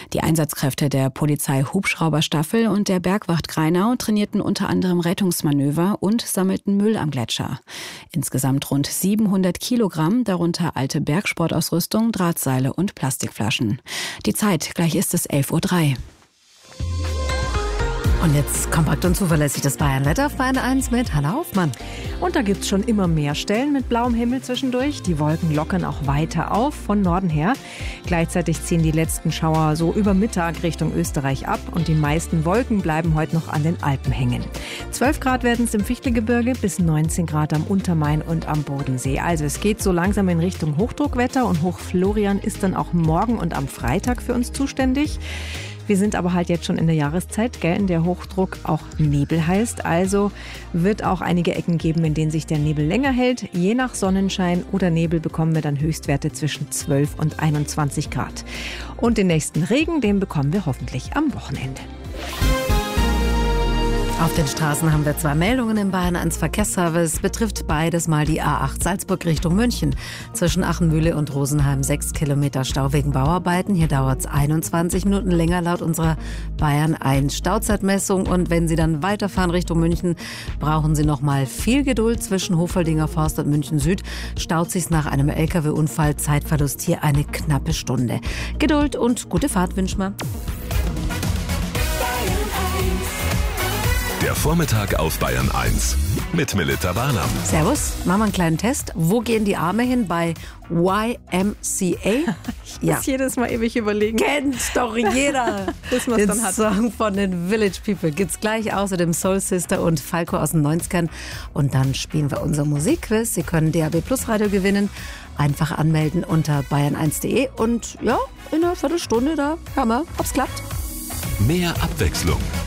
Die Einsatzkräfte der Polizei-Hubschrauberstaffel und der Bergwacht Grainau trainierten unter anderem Rettungsmanöver und sammelten Müll am Gletscher. Insgesamt rund 700 Kilogramm, darunter alte Bergsportausrüstung, Drahtseile und Plastikflaschen. Die Zeit, gleich ist es 11:03 Uhr. Und jetzt kompakt und zuverlässig das Bayernwetter auf Bayern 1 mit Hanna Hofmann. Und da gibt's schon immer mehr Stellen mit blauem Himmel zwischendurch. Die Wolken lockern auch weiter auf von Norden her. Gleichzeitig ziehen die letzten Schauer so über Mittag Richtung Österreich ab und die meisten Wolken bleiben heute noch an den Alpen hängen. 12 Grad werden es im Fichtelgebirge, bis 19 Grad am Untermain und am Bodensee. Also es geht so langsam in Richtung Hochdruckwetter und Hochflorian ist dann auch morgen und am Freitag für uns zuständig. Wir sind aber halt jetzt schon in der Jahreszeit, in der Hochdruck auch Nebel heißt. Also wird auch einige Ecken geben, in denen sich der Nebel länger hält. Je nach Sonnenschein oder Nebel bekommen wir dann Höchstwerte zwischen 12 und 21 Grad. Und den nächsten Regen, den bekommen wir hoffentlich am Wochenende. Auf den Straßen haben wir 2 Meldungen im Bayern 1 Verkehrsservice. Betrifft beides mal die A8 Salzburg Richtung München. Zwischen Achenmühle und Rosenheim 6 Kilometer Stau wegen Bauarbeiten. Hier dauert es 21 Minuten länger laut unserer Bayern 1 Stauzeitmessung. Und wenn Sie dann weiterfahren Richtung München, brauchen Sie noch mal viel Geduld. Zwischen Hofeldinger Forst und München Süd staut sich nach einem LKW-Unfall. Zeitverlust hier eine knappe Stunde. Geduld und gute Fahrt wünschen wir. Der Vormittag auf Bayern 1 mit Melita Barnam. Servus, machen wir einen kleinen Test. Wo gehen die Arme hin bei YMCA? Ich muss jedes Mal ewig überlegen. Kennt doch jeder. Bis man es dann hat. Song von den Village People gibt's gleich außerdem Soul Sister und Falco aus den 90ern. Und dann spielen wir unser Musikquiz. Sie können DAB Plus Radio gewinnen. Einfach anmelden unter bayern1.de. Und ja, in einer Viertelstunde da hören wir, ob's klappt. Mehr Abwechslung